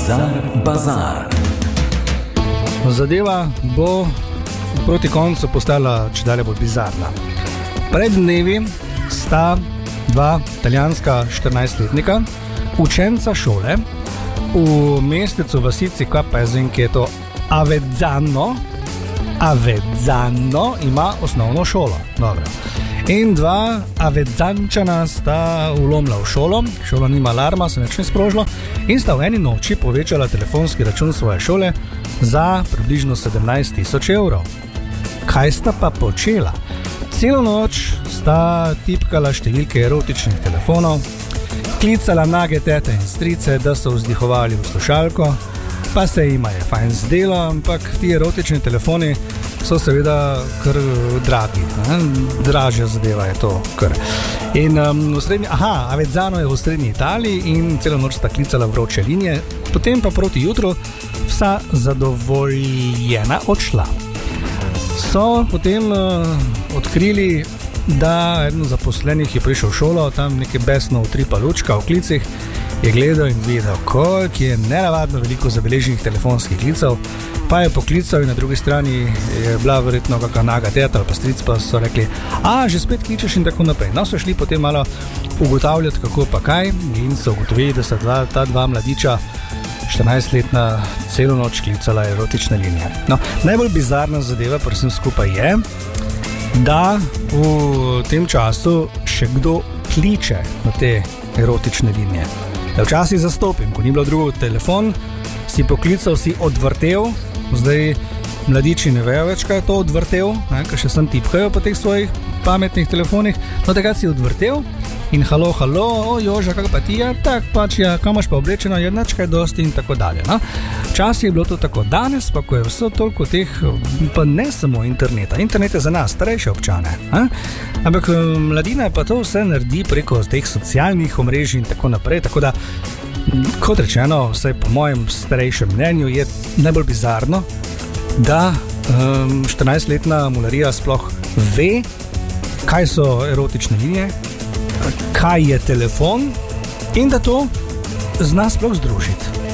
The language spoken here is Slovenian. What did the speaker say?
Bazar. Zadeva bo proti koncu postala čedalje bolj bizarna. Pred dnevi sta dva italijanska 14-letnika, učenca šole v mestecu vasici, kaj pa jaz vem, ki je to Avezzano ima osnovno šolo. Dobro. In dva Avezzančana sta vlomila v šolo, šola nima alarma, se nič ne sprožilo, in sta v eni noči povečala telefonski račun svoje šole za približno 17,000 evrov. Kaj sta pa počela? Celo noč sta tipkala številke erotičnih telefonov, klicala nage tete in strice, da so vzdihovali v slušalko, pa se jima je fajn zdelo, ampak ti erotični telefoni so seveda kar dragi, dražja zadeva je to kar. In Avezzano je v srednji Italiji in celo noč sta klicala vroče linije, potem pa proti jutru vsa zadovoljena odšla. So potem odkrili, da eden od zaposlenih je prišel v šolo, tam nekaj besno utripa lučka v klicih, je gledal in videl, koliko je nenavadno veliko zabeleženih telefonskih klicev, pa je poklical in na drugi strani je bila verjetno kakšna naga teta ali pa stric, pa so rekli, že spet kličeš in tako naprej. No, so šli potem malo ugotavljati, kako pa kaj, in so ugotovili, da sta ta dva mladiča 14-letna celo noč klicala erotične linije. No, najbolj bizarna zadeva pri vsem skupaj je, da v tem času še kdo kliče na te erotične linije. Včasih zastopim, ko ni bilo drugo telefon, si poklical, si odvrtel, zdaj mladiči ne vejo več, kaj je to odvrtel, ker še sem tipkajo po teh svojih pametnih telefonih, no takrat si odvrtel in halo, Joža, kako pa ti je, tak pač, kam imaš pa oblečeno, jednač kaj dosti in tako dalje. No? Včasih je bilo to tako, danes pa, ko je vse toliko teh, pa ne samo interneta, internet je za nas, starejše občane, ampak mladina pa to vse naredi preko teh socialnih omrežij in tako naprej, tako da, kot rečeno, vsaj po mojem starejšem mnenju, je najbolj bizarno, da 14-letna mularija sploh ve, kaj so erotične linije, kaj je telefon in da to zna sploh združiti.